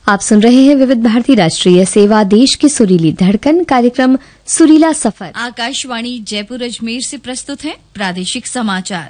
आप सुन रहे हैं विविध भारती राष्ट्रीय सेवा, देश की सुरीली धड़कन, कार्यक्रम सुरीला सफर। आकाशवाणी जयपुर अजमेर से प्रस्तुत है प्रादेशिक समाचार।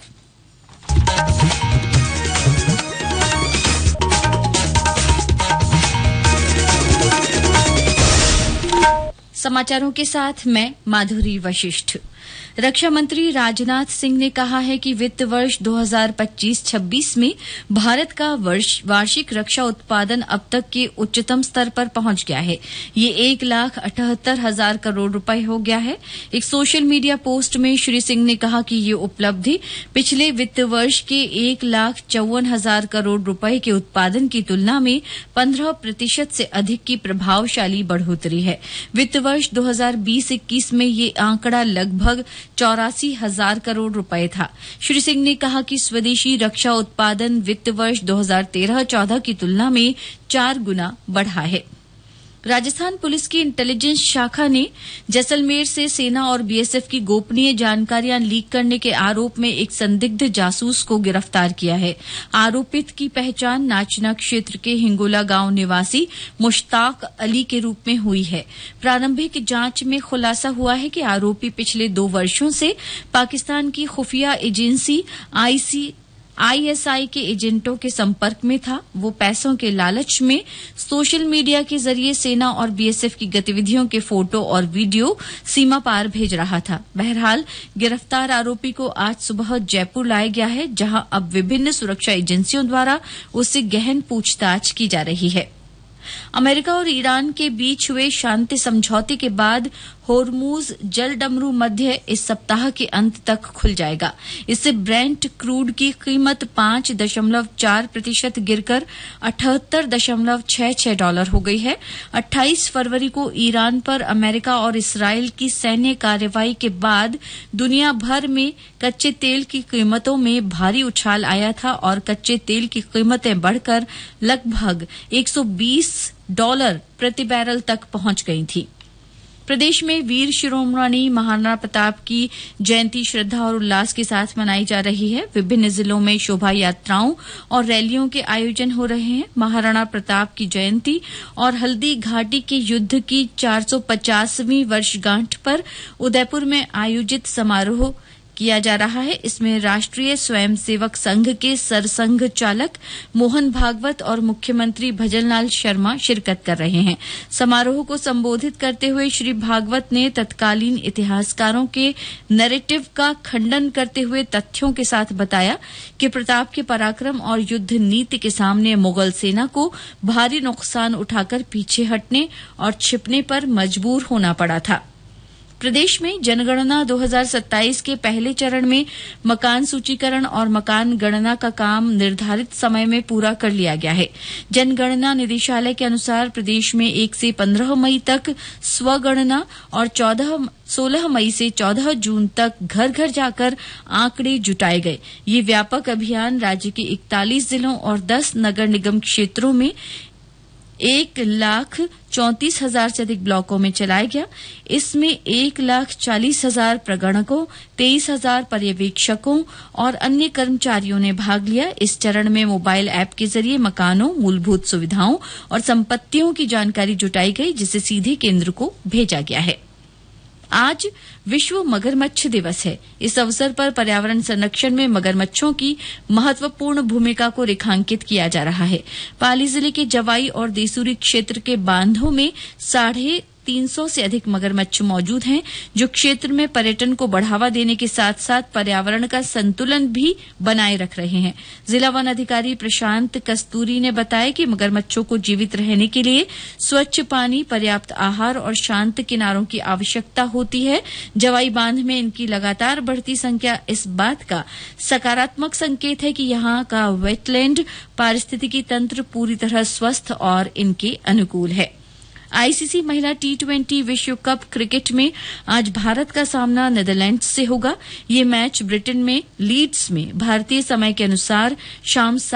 समाचारों के साथ मैं माधुरी वशिष्ठ। रक्षा मंत्री राजनाथ सिंह ने कहा है कि वित्त वर्ष 2025-26 में भारत का वार्षिक रक्षा उत्पादन अब तक के उच्चतम स्तर पर पहुंच गया है। ये 1,78,000 करोड़ रुपए हो गया है। एक सोशल मीडिया पोस्ट में श्री सिंह ने कहा कि ये उपलब्धि पिछले वित्त वर्ष के 1,54,000 करोड़ रुपए के उत्पादन की तुलना में 15% से अधिक की प्रभावशाली बढ़ोतरी है। वित्त वर्ष 2020-21 में ये आंकड़ा लगभग 84,000 करोड़ रुपए था। श्री सिंह ने कहा कि स्वदेशी रक्षा उत्पादन वित्त वर्ष 2013-14 की तुलना में 4 गुना बढ़ा है। राजस्थान पुलिस की इंटेलिजेंस शाखा ने जैसलमेर से सेना और बीएसएफ की गोपनीय जानकारियां लीक करने के आरोप में एक संदिग्ध जासूस को गिरफ्तार किया है। आरोपित की पहचान नाचना क्षेत्र के हिंगोला गांव निवासी मुश्ताक अली के रूप में हुई है। प्रारंभिक जांच में खुलासा हुआ है कि आरोपी पिछले 2 वर्षों से पाकिस्तान की खुफिया एजेंसी ISI के एजेंटों के संपर्क में था। वो पैसों के लालच में सोशल मीडिया के जरिए सेना और बीएसएफ की गतिविधियों के फोटो और वीडियो सीमा पार भेज रहा था। बहरहाल गिरफ्तार आरोपी को आज सुबह जयपुर लाया गया है, जहां अब विभिन्न सुरक्षा एजेंसियों द्वारा उससे गहन पूछताछ की जा रही है। अमेरिका और ईरान के बीच हुए शांति समझौते के बाद होर्मुज जलडमरू मध्य इस सप्ताह के अंत तक खुल जाएगा। इससे ब्रेंट क्रूड की कीमत 5.4% गिरकर $78.66 हो गई है। 28 फरवरी को ईरान पर अमेरिका और इसराइल की सैन्य कार्रवाई के बाद दुनिया भर में कच्चे तेल की कीमतों में भारी उछाल आया था और कच्चे तेल की कीमतें बढ़कर लगभग $120 प्रति बैरल तक पहुंच गई थी। प्रदेश में वीर शिरोमणि महाराणा प्रताप की जयंती श्रद्धा और उल्लास के साथ मनाई जा रही है। विभिन्न जिलों में शोभा यात्राओं और रैलियों के आयोजन हो रहे हैं। महाराणा प्रताप की जयंती और हल्दी घाटी के युद्ध की 450वीं वर्षगांठ पर उदयपुर में आयोजित समारोह किया जा रहा है। इसमें राष्ट्रीय स्वयंसेवक संघ के सरसंघ चालक मोहन भागवत और मुख्यमंत्री भजनलाल शर्मा शिरकत कर रहे हैं। समारोह को संबोधित करते हुए श्री भागवत ने तत्कालीन इतिहासकारों के नैरेटिव का खंडन करते हुए तथ्यों के साथ बताया कि प्रताप के पराक्रम और युद्ध नीति के सामने मुगल सेना को भारी नुकसान उठाकर पीछे हटने और छिपने पर मजबूर होना पड़ा था। प्रदेश में जनगणना 2027 के पहले चरण में मकान सूचीकरण और मकान गणना का काम निर्धारित समय में पूरा कर लिया गया है। जनगणना निदेशालय के अनुसार प्रदेश में 1 से 15 मई तक स्वगणना और 16 मई से 14 जून तक घर घर जाकर आंकड़े जुटाए गए। ये व्यापक अभियान राज्य के 41 जिलों और 10 नगर निगम क्षेत्रों में 1,34,000 से अधिक ब्लॉकों में चलाया गया। इसमें 1,40,000 प्रगणकों, 23,000 पर्यवेक्षकों और अन्य कर्मचारियों ने भाग लिया। इस चरण में मोबाइल ऐप के जरिए मकानों, मूलभूत सुविधाओं और संपत्तियों की जानकारी जुटाई गई, जिसे सीधे केंद्र को भेजा गया है। आज विश्व मगरमच्छ दिवस है। इस अवसर पर पर्यावरण संरक्षण में मगरमच्छों की महत्वपूर्ण भूमिका को रेखांकित किया जा रहा है। पाली जिले के जवाई और देसूरी क्षेत्र के बांधों में 350 से अधिक मगरमच्छ मौजूद हैं, जो क्षेत्र में पर्यटन को बढ़ावा देने के साथ साथ पर्यावरण का संतुलन भी बनाए रख रहे हैं। जिला वन अधिकारी प्रशांत कस्तूरी ने बताया कि मगरमच्छों को जीवित रहने के लिए स्वच्छ पानी, पर्याप्त आहार और शांत किनारों की आवश्यकता होती है। जवाई बांध में इनकी लगातार बढ़ती संख्या इस बात का सकारात्मक संकेत है कि यहां का वेटलैंड पारिस्थितिकी तंत्र पूरी तरह स्वस्थ और इनके अनुकूल है। आईसीसी महिला T20 विश्व कप क्रिकेट में आज भारत का सामना नीदरलैंड्स से होगा। ये मैच ब्रिटेन में लीड्स में भारतीय समय के अनुसार शाम